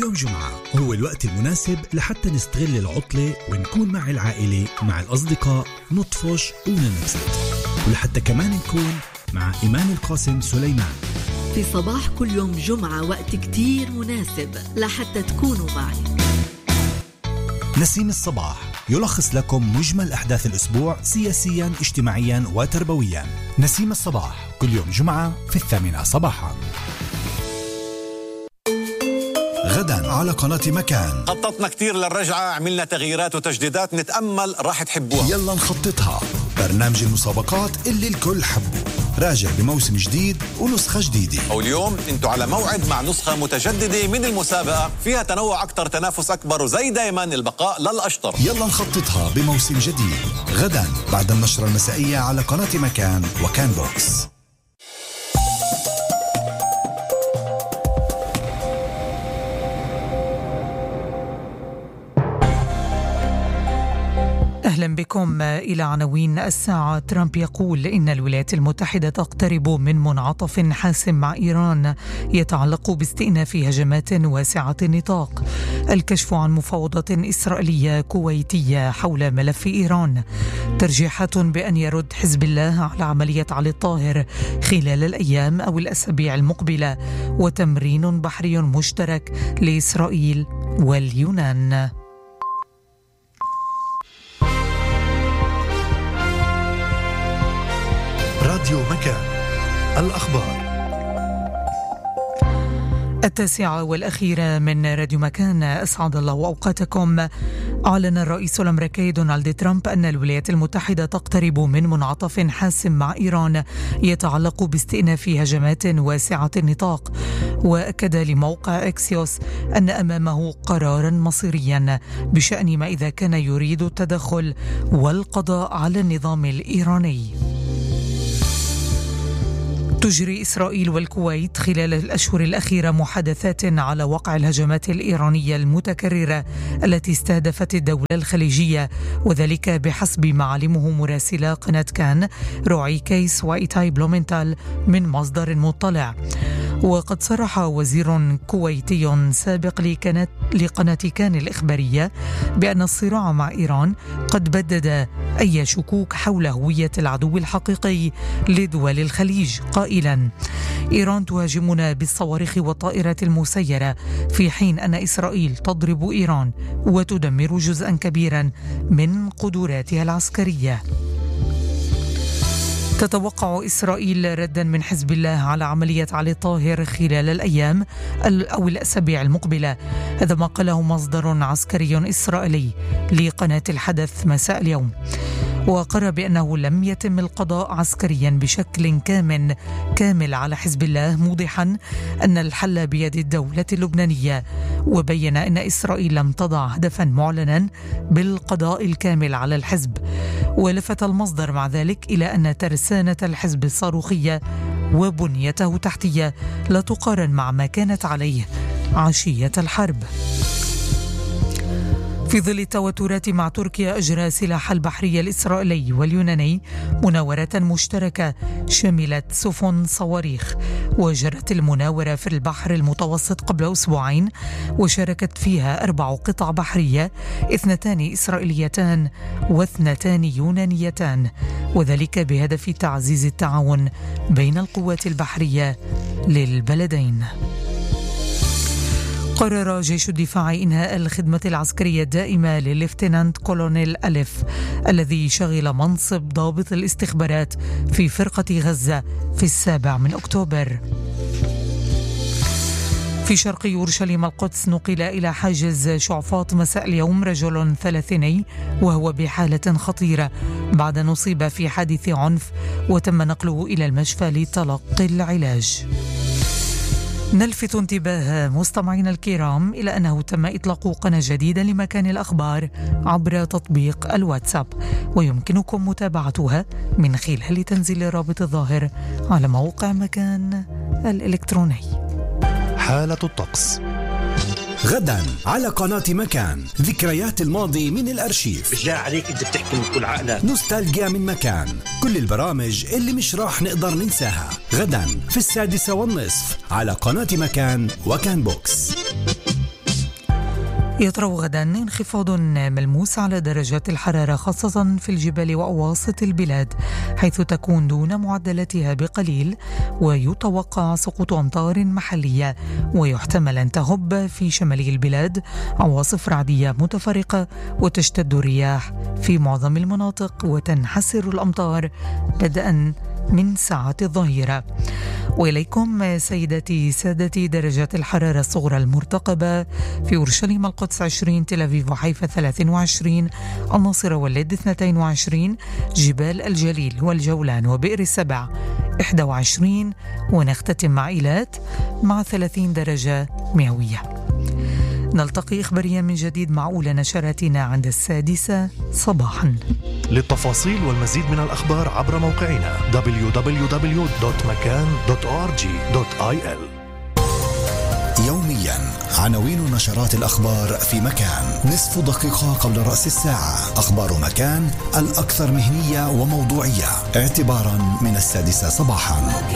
يوم جمعة هو الوقت المناسب لحتى نستغل العطلة ونكون مع العائلة مع الأصدقاء، نطفش وننبسط، ولحتى كمان نكون مع إيمان القاسم سليمان. في صباح كل يوم جمعة وقت كتير مناسب لحتى تكونوا معي. نسيم الصباح يلخص لكم مجمل أحداث الأسبوع سياسياً، اجتماعياً وتربوياً. نسيم الصباح كل يوم جمعة في 8 صباحاً. غدا على قناة مكان. خططنا كتير للرجعة، عملنا تغييرات وتجديدات، نتأمل راح تحبوها. يلا نخططها. برنامج المسابقات اللي الكل حبه راجع بموسم جديد ونسخة جديدة. واليوم انتوا على موعد مع نسخة متجددة من المسابقة، فيها تنوع أكتر، تنافس أكبر، وزي دايما البقاء للأشطر. يلا نخططها بموسم جديد غدا بعد النشرة المسائية على قناة مكان وكان بوكس. أهلا بكم إلى عناوين الساعة. ترامب يقول إن الولايات المتحدة تقترب من منعطف حاسم مع إيران يتعلق باستئناف هجمات واسعة النطاق. الكشف عن مفاوضات إسرائيلية كويتية حول ملف إيران. ترجيحات بأن يرد حزب الله على عملية علي الطاهر خلال الأيام أو الأسابيع المقبلة. وتمرين بحري مشترك لإسرائيل واليونان. راديو مكان، الأخبار. 9:00 من راديو مكان. أسعد الله أوقاتكم. أعلن الرئيس الأمريكي دونالد ترامب أن الولايات المتحدة تقترب من منعطف حاسم مع إيران يتعلق باستئناف هجمات واسعة النطاق. وأكد لموقع إكسيوس أن أمامه قرارا مصيريا بشأن ما إذا كان يريد التدخل والقضاء على النظام الإيراني. تجري إسرائيل والكويت خلال الأشهر الأخيرة محادثات على وقع الهجمات الإيرانية المتكررة التي استهدفت الدولة الخليجية، وذلك بحسب معالمه مراسلا قناة كان روعي كيس وإيتاي بلومنتال من مصدر مطلع. وقد صرح وزير كويتي سابق لقناة كان الإخبارية بأن الصراع مع إيران قد بدد أي شكوك حول هوية العدو الحقيقي لدول الخليج، قائلا: إيران تهاجمنا بالصواريخ والطائرات المسيرة في حين أن إسرائيل تضرب إيران وتدمر جزءا كبيرا من قدراتها العسكرية. تتوقع إسرائيل ردا من حزب الله على عملية علي الطاهر خلال الأيام أو الأسابيع المقبلة. هذا ما قاله مصدر عسكري إسرائيلي لقناة الحدث مساء اليوم. وقرر بأنه لم يتم القضاء عسكريا بشكل كامل على حزب الله، موضحا أن الحل بيد الدولة اللبنانية. وبين أن إسرائيل لم تضع هدفا معلنا بالقضاء الكامل على الحزب. ولفت المصدر مع ذلك إلى أن ترسانة الحزب الصاروخية وبنيته التحتية لا تقارن مع ما كانت عليه عشية الحرب. في ظل التوترات مع تركيا، أجرى سلاح البحرية الإسرائيلي واليوناني مناورة مشتركة شملت سفن صواريخ. وجرت المناورة في البحر المتوسط قبل أسبوعين، وشاركت فيها 4 قطع بحرية، 2 إسرائيليتان و2 يونانيتان، وذلك بهدف تعزيز التعاون بين القوات البحرية للبلدين. قرر جيش الدفاع إنهاء الخدمة العسكرية الدائمة للليفتنانت كولونيل ألف الذي شغل منصب ضابط الاستخبارات في فرقة غزة في 7 أكتوبر. في شرق يورشليم القدس، نقل إلى حاجز شعفاط مساء اليوم رجل 30 وهو بحالة خطيرة بعد أن أصيب في حادث عنف وتم نقله إلى المشفى لتلقي العلاج. نلفت انتباه مستمعينا الكرام إلى أنه تم إطلاق قناة جديدة لمكان الأخبار عبر تطبيق الواتساب، ويمكنكم متابعتها من خلال تنزيل الرابط الظاهر على موقع مكان الإلكتروني. حالة الطقس غدا على قناة مكان. ذكريات الماضي من الأرشيف. بالله عليك انت بتحكي من كل عقلك. نوستالجيا من مكان. كل البرامج اللي مش راح نقدر ننساها غدا في 6:30 على قناة مكان وكان بوكس. يطرأ غدا انخفاض ملموس على درجات الحرارة خاصة في الجبال وأواسط البلاد، حيث تكون دون معدلاتها بقليل، ويتوقع سقوط أمطار محلية، ويحتمل أن تهب في شمالي البلاد عواصف رعدية متفرقة، وتشتد الرياح في معظم المناطق، وتنحسر الأمطار بدءا من ساعة الظهيرة. وإليكم سيداتي سادتي درجات الحرارة الصغرى المرتقبة: في أورشليم القدس 20، تل أبيب وحيفا 23، الناصرة واللد 22، جبال الجليل والجولان وبئر السبع 21، ونختتم مع إيلات مع 30 درجة مئوية. نلتقي إخباريا من جديد مع أولى نشراتنا عند 6 صباحا. للتفاصيل والمزيد من الأخبار عبر موقعنا www.makan.org.il. يوميا عناوين نشرات الأخبار في مكان، نصف دقيقة قبل رأس الساعة. أخبار مكان الأكثر مهنية وموضوعية اعتبارا من 6 صباحا.